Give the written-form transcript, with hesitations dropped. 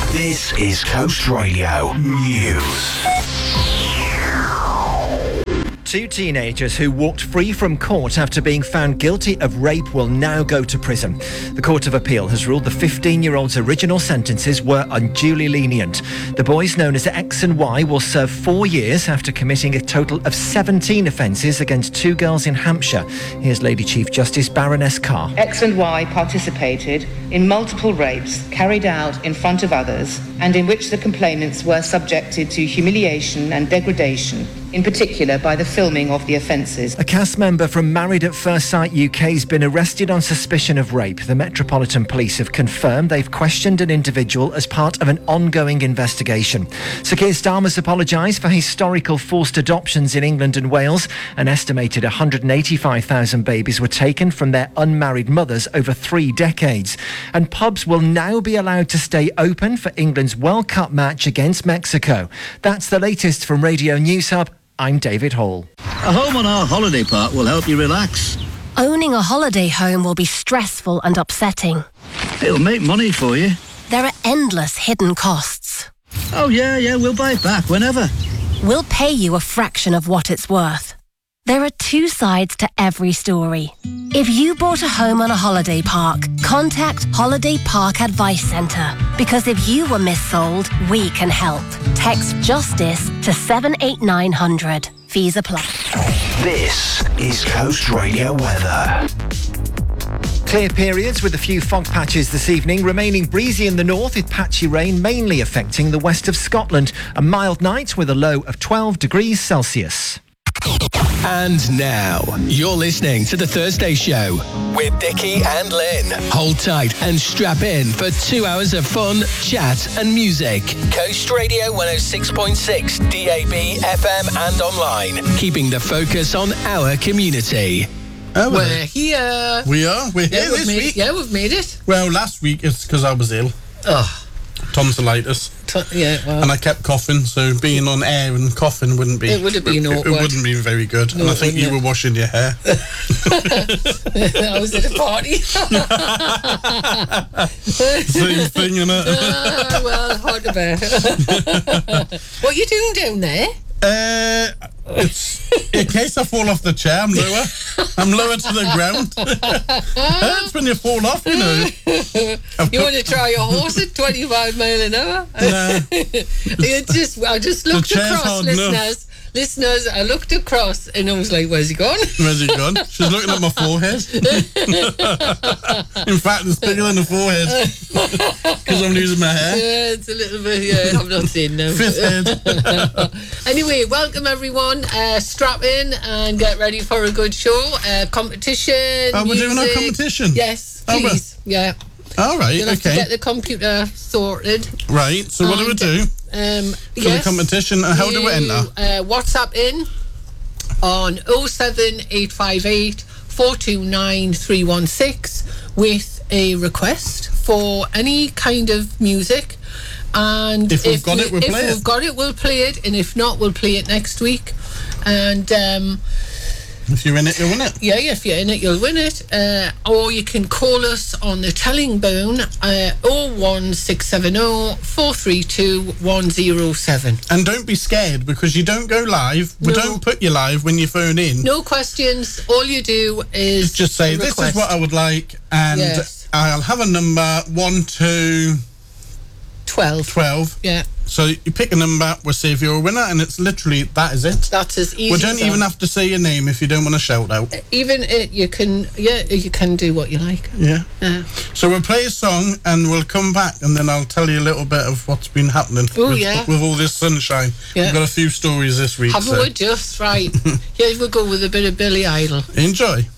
This is Coast Radio News. Two teenagers who walked free from court after being found guilty of rape will now go to prison. The Court of Appeal has ruled the 15-year-old's original sentences were unduly lenient. The boys, known as X and Y, will serve 4 years after committing a total of 17 offences against two girls in Hampshire. Here's Lady Chief Justice Baroness Carr. X and Y participated in multiple rapes carried out in front of others and in which the complainants were subjected to humiliation and degradation, in particular by the filming of the offences. A cast member from Married at First Sight UK has been arrested on suspicion of rape. The Metropolitan Police have confirmed they've questioned an individual as part of an ongoing investigation. Sir Keir Starmer's apologised for historical forced adoptions in England and Wales. An estimated 185,000 babies were taken from their unmarried mothers over 3 decades. And pubs will now be allowed to stay open for England's World Cup match against Mexico. That's the latest from Radio News Hub. I'm David Hall. A home on our holiday park will help you relax. Owning a holiday home will be stressful and upsetting. It'll make money for you. There are endless hidden costs. Oh, yeah, we'll buy it back whenever. We'll pay you a fraction of what it's worth. There are 2 sides to every story. If you bought a home on a holiday park, contact Holiday Park Advice Centre. Because if you were missold, we can help. Text JUSTICE to 78900. Fees apply. This is Coast Radio weather. Clear periods with a few fog patches this evening, remaining breezy in the north with patchy rain mainly affecting the west of Scotland. A mild night with a low of 12 degrees Celsius. And now, you're listening to The Thursday Show with Dickie and Lynn. Hold tight and strap in for 2 hours of fun, chat and music. Coast Radio 106.6, DAB, FM and online. Keeping the focus on our community. Oh, we're here. We're here this week. Yeah, we've made it. Well, last week it's because I was ill. Oh. Tonsillitis. Well. And I kept coughing, so being on air and coughing wouldn't be... It would have been awkward. It wouldn't be very good. No, and I think you were washing your hair. I was at a party. Same thing, innit? Well, hard to bear. What are you doing down there? It's in case I fall off the chair, I'm lower. I'm lower to the ground. That's when you fall off, you know. You want to try your horse at 25 miles an hour? No. I just looked across, listeners, I looked across and I was like, where's he gone? Where's he gone? She's looking at my forehead. In fact, it's bigger than the forehead because I'm losing my hair. Yeah, it's a little bit, I'm not seeing now. Fifth head. Anyway, welcome everyone. Strap in and get ready for a good show. Competition. Oh, we're doing our competition? Yes, please. Yeah. All right, You'll have to get the computer sorted. Right, so what do we do? For the competition, and how do we enter? WhatsApp in on 07858 429 316 with a request for any kind of music. And if we've got it, we'll play it. If we've got it, we'll play it. And if not, we'll play it next week. And... if you're in it, you'll win it. Yeah, if you're in it, you'll win it. Or you can call us on the telling bone 01670 432 107. And don't be scared because you don't go live. We don't put you live when you phone in. No questions. All you do is just say, this is what I would like, and I'll have a number 1 to 12. Yeah. So you pick a number, we'll say if you're a winner, and it's literally, that is it. That's as easy. We don't even have to say your name if you don't want to shout out. Even you can do what you like. Yeah. So we'll play a song and we'll come back and then I'll tell you a little bit of what's been happening with all this sunshine. Yeah. We've got a few stories this week. Haven't we just? Right. Here we go with a bit of Billy Idol. Enjoy.